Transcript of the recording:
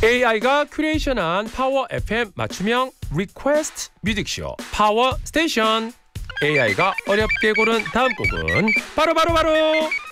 AI가 큐레이션한 파워 FM 맞춤형 리퀘스트 뮤직쇼 파워 스테이션. AI가 어렵게 고른 다음 곡은 바로